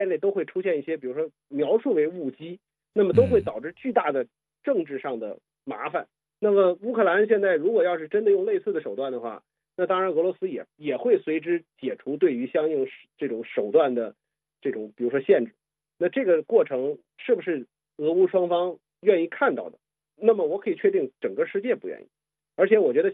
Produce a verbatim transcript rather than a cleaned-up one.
类都会出现一些，比如说描述为误击，那么都会导致巨大的政治上的麻烦。那么乌克兰现在如果要是真的用类似的手段的话，那当然俄罗斯也也会随之解除对于相应这种手段的这种比如说限制。那这个过程是不是俄乌双方愿意看到的？那么我可以确定整个世界不愿意。而且我觉得